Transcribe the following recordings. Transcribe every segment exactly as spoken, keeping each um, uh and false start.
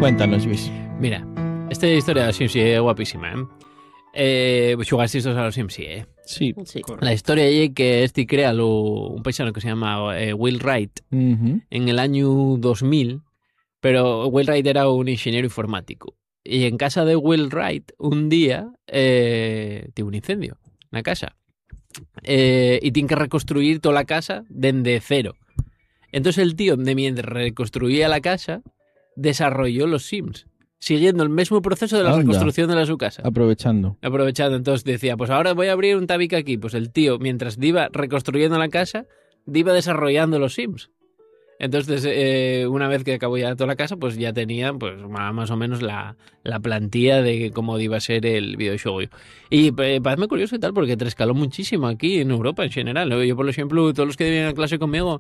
Cuéntanos, Luis. Mira, esta historia de los Sims é guapísima, eh? Eh, xugastes a los Sims, sí, eh? Sí. Sí. La historia é que este crea lo, un paisano que se llama eh, Will Wright Uh-huh. en el año dos mil, pero Will Wright era un ingeniero informático. Y en casa de Will Wright, un día, eh, tuvo un incendio na casa. Eh, y tiene que reconstruir toda la casa desde cero. Entonces el tío, de mientras reconstruía la casa, desarrolló los Sims, siguiendo el mismo proceso de la Anda. reconstrucción de la su casa. Aprovechando. Aprovechando, entonces decía, pues ahora voy a abrir un tabique aquí. Pues el tío, mientras iba reconstruyendo la casa, iba desarrollando los Sims. Entonces, eh, una vez que acabó ya toda la casa, pues ya tenían pues más o menos la, la plantilla de cómo iba a ser el videojuego. Y eh, parece curioso y tal, porque te escaló muchísimo aquí en Europa en general. Yo, por ejemplo, todos los que vienen a clase conmigo,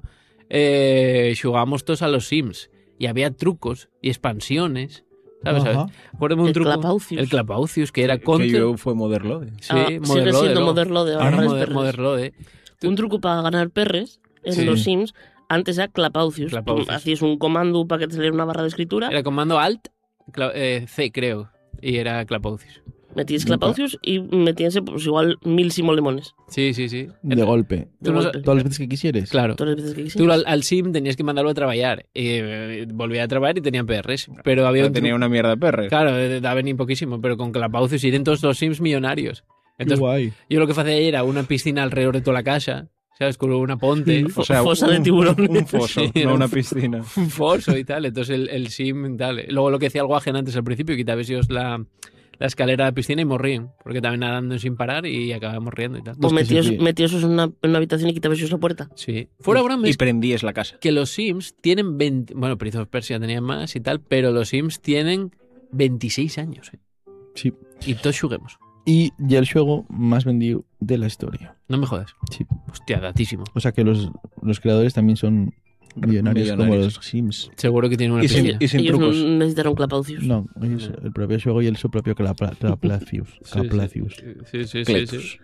eh, jugábamos todos a los Sims. Y había trucos y expansiones. ¿Sabes? Ajá. Acuérdame un El truco. Clapaucius. El Clapaucius, que era Que Counter. yo fue Moderlode. Sí, Ah, sigue Moderlode, siendo luego. Moderlode ahora Ahora es Moder- perres. Moderlode. Un truco para ganar perres en Sí. los Sims antes era Clapaucius. Clapaucius. Tú hacías un comando para que te saliera una barra de escritura, Era comando Alt, cla- eh, C, creo. Y era Clapaucius. metías Clapaucius y metíanse pues igual mil simolemones. Sí, sí, sí. De golpe. De Tú no golpe. Todas las veces que quisieres. Claro. Todas las veces que Tú quisieras. al, al sim tenías que mandarlo a trabajar. Y eh, volvía a trabajar y tenían P Rs. Pero había Pero un tenía truco- una mierda de perres. Claro, eh, daba ni poquísimo, pero con Clapaucius iren todos los sims millonarios. Qué Entonces, guay. yo lo que hacía era una piscina alrededor de toda la casa, ¿sabes? Con una ponte, Fo- O sea, fosa un, de tiburones. Un foso, Sí, no un- una piscina. un foso y tal. Entonces el, el sim tal. Luego lo que decía el guajen antes al principio, quitabas ellos la, la escalera de la piscina y morrían, porque estaban nadando sin parar y acababan morriendo y tal. Pues Los que se metías, fíen. metías eso en una, en una habitación y quitabas eso la puerta. Sí. Fuera broma, Y es prendíes la casa. que los Sims tienen veinte... Bueno, Prince of Persia tenían más y tal, pero los Sims tienen veintiséis años. ¿eh? Sí. Y todos juguemos. Y ya el juego más vendido de la historia. No me jodas. Sí. Hostia, datísimo. O sea que los, los creadores también son millonarios, como Millonarios. los Sims. Seguro que tienen una Y sin, piscina. y sin Ellos trucos. no necesitaron Clapaucius. No, es el propio juego y el su propio Clapla- Claplacius. Sí, Claplacius. Sí, sí, sí. sí, Cletus.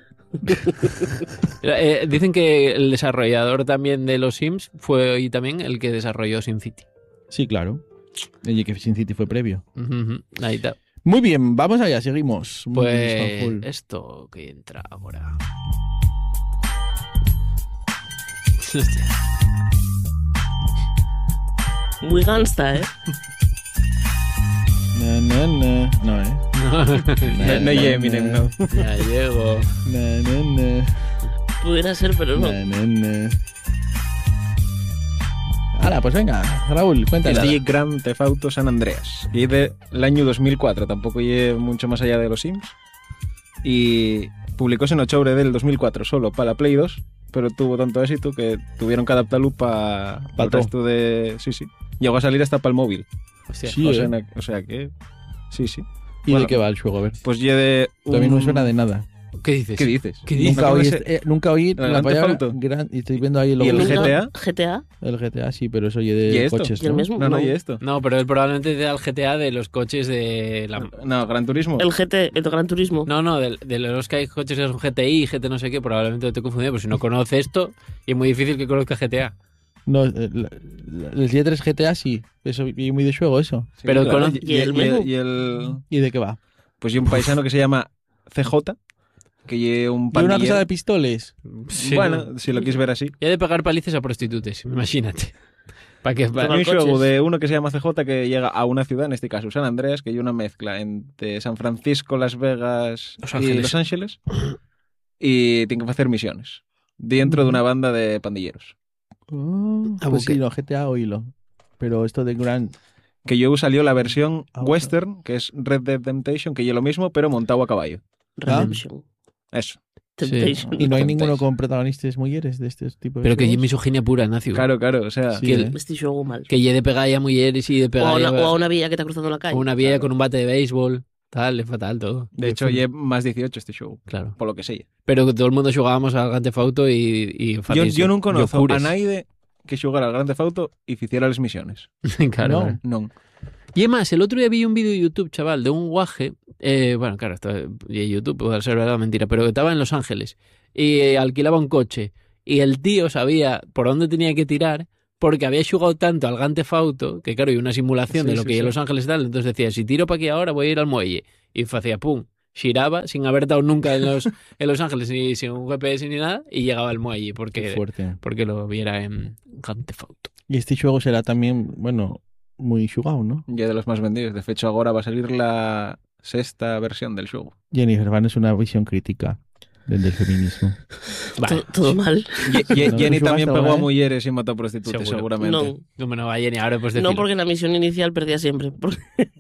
sí. Eh, dicen que el desarrollador también de los Sims fue y también el que desarrolló SimCity. Sí, claro. Oye, que Sin City fue previo. Ujú, ujú. Ahí está. Muy bien, vamos allá, seguimos. Pues Fanful. esto que entra ahora. Hostia. Muy gangsta, ¿eh? Na, na, na. No, eh. No, no llegue Eminem, no. Ya llego. Na, na, na. Pudiera ser, pero no. Na, na, na. Ahora, pues venga, Raúl, cuéntanos. Es de Grand Theft Auto San Andreas. Y del año dos mil cuatro, tampoco llegué mucho más allá de los Sims. Y publicóse en octubre del dos mil cuatro solo para la Play dos, pero tuvo tanto éxito que tuvieron que adaptarlo para Pa' el todo. resto de... Sí, sí. Llegó a salir hasta para el móvil. Hostia. Sí, o, eh. sea, na- o sea que... Sí, sí. ¿Y bueno. de qué va el juego? A ver. Pues llegué de... A mí no me suena de nada. ¿Qué dices? ¿Qué dices? ¿Qué dices? Nunca ¿No oí, conoces- eh, nunca oí ¿El la Grand Theft palabra Auto? gran- y estoy viendo ahí el ¿Y el logo. G T A? G T A. El G T A sí, pero eso oye ¿Y de esto? coches, ¿Y el ¿no? mismo? No, no, No. y esto. No, pero él probablemente te da el G T A de los coches de la... No, Gran Turismo. El G T, el Gran Turismo. No, no, de, de los que hay coches que son G T I, G T no sé qué, probablemente te he confundido, pero si no conoce esto, y es muy difícil que conozca G T A. No, el, el G tres G T A sí, eso y muy de juego eso. Sí, pero claro. cono- y, ¿Y el y- mismo? y el... ¿Y de qué va? Pues y un paisano que se llama C J, que lleva un ¿Y una pandillero. cosa de pistoles? Sí, bueno, ¿no? si lo quieres ver así. Y hay de pagar palices a prostitutes, imagínate. Para que... Para- Hay un coches. juego de uno que se llama C J que llega a una ciudad, en este caso San Andreas, que hay una mezcla entre San Francisco, Las Vegas Los y Ángeles. Los Ángeles, y tiene que hacer misiones dentro de una banda de pandilleros. Oh, Ah, pues buque. sí, no, G T A oílo. Pero esto de Grand... Que luego salió la versión Ah, bueno. western, que es Red Dead Redemption, que es lo mismo, pero montado a caballo. Redemption. Eso. Temptation. Y no hay Contéis. ninguno con protagonistas mujeres de este tipo de Pero que hay juegos. misoginia pura, Nacio. Claro, claro, o sea... Sí, que el- ¿eh? Este juego mal. Que lle de pegar a mujeres y de O pegar a, a, una, o a una villa que está cruzando la calle. a una vieja Claro. con un bate de béisbol. Tal, es fatal todo. De hecho, lleva más dieciocho este show, Claro. por lo que sé. Pero que todo el mundo jugábamos al Grand Theft Auto y... y Yo, fatal, yo no conozco a cures. nadie que jugara al Grand Theft Auto y hiciera las misiones. claro, No. claro. No. Y además, el otro día vi un vídeo de YouTube, chaval, de un guaje, eh, bueno, claro, esto de YouTube puede ser verdad o mentira, pero que estaba en Los Ángeles y eh, alquilaba un coche y el tío sabía por dónde tenía que tirar porque había jugado tanto al Grand Theft Auto que, claro, hay una simulación Sí, de lo sí, que hay sí. en Los Ángeles y tal. Entonces decía, si tiro para aquí ahora voy a ir al muelle. Y hacía pum, giraba sin haber estado nunca en Los, en Los Ángeles ni sin un G P S ni nada y llegaba al muelle Qué porque, fuerte. porque lo viera en Grand Theft Auto. Y este juego será también, bueno, muy jugado, ¿no? Ya de los más vendidos. De hecho, ahora va a salir la sexta versión del juego. Jennifer Van es una visión crítica del, del feminismo. Vale, To- Todo mal. Ye- Ye- No, Jenny no también jugaste pegó ahora, a ¿eh? mujeres y mató a prostitutas, Seguro. seguramente. No, no me no va Jenny, ahora pues no decirlo. porque en la misión inicial perdía siempre. Porque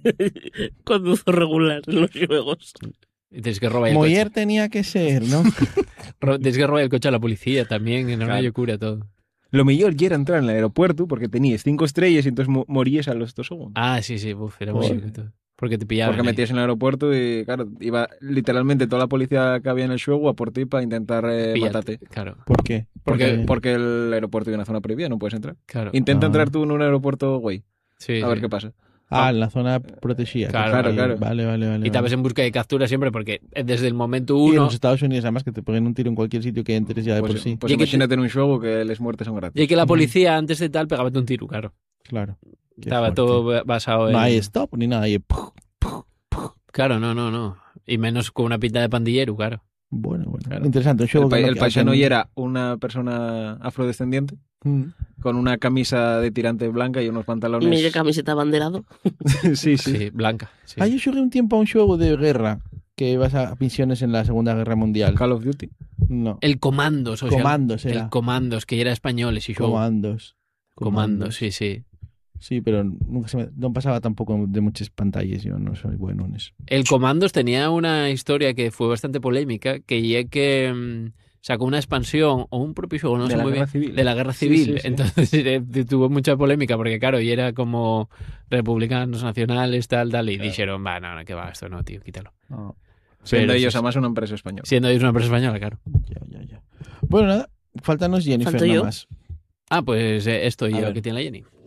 conduzo regular en los juegos. Y tienes que robar el Moyer coche. tenía que ser, ¿no? Ro- Tienes que robar el coche a la policía también, en una Claro. locura todo. Lo mejor ya era entrar en el aeropuerto porque tenías cinco estrellas y entonces mo- morías a los dos segundos. Ah, sí, sí, uf, era muy Joder. loco todo. Porque te pillaban. Porque ahí. metías en el aeropuerto y, claro, iba literalmente toda la policía que había en el juego a por ti para intentar eh, Píllate. matarte. Claro, ¿Por qué? Porque- Porque el aeropuerto es una zona prohibida, no puedes entrar. claro. Intenta Ah. entrar tú en un aeropuerto, güey, Sí, a ver sí. qué pasa. Ah, en la zona protegida. Claro, claro, Ahí. claro. Vale, vale, vale. Y estabas vale. en busca de captura siempre porque desde el momento Y en uno... los Estados Unidos, además, que te ponen un tiro en cualquier sitio que entres ya de Pues, por sí. pues Y que imagínate en un juego que las muertes son gratis. Y que la policía antes de tal pegábate un tiro, claro. Claro. Qué Estaba fuerte. todo ba- basado en... No hay stop ni nada. Y ¡puf! Claro, no, no, no. Y menos con una pinta de pandillero, claro. Bueno, bueno. Claro. Interesante. Un juego El, pa- que no- el que- paisano que- y era una persona afrodescendiente Mm. con una camisa de tirante blanca y unos pantalones. Mire camiseta abanderado. sí, sí. Sí, blanca. Sí. Ah, yo jugué un tiempo a un juego de guerra que vas a misiones en la Segunda Guerra Mundial. Call of Duty. No. El Comandos, o sea, Comandos era. el Comandos, que ya era español, ese juego. Comandos. Comandos, sí, sí. Sí, pero nunca se me, no pasaba tampoco de muchas pantallas. Yo no soy bueno en eso. El Comandos tenía una historia que fue bastante polémica, que ya que mm, sacó una expansión o un propio juego, no de sé la muy guerra bien, civil. de la guerra Sí, civil. sí, sí. Entonces eh, tuvo mucha polémica porque, claro, y era como republicanos, nacionales, tal, tal, y dijeron, va, no, no, que va, esto no, tío, quítalo. No. Siendo Pero ellos sí, además una empresa española. Siendo ellos una empresa española, claro. Ya, ya, ya. Bueno, nada. Faltanos Jennifer Falto nada yo. más. Ah, pues eh, esto y A lo ver. que tiene la Jenny.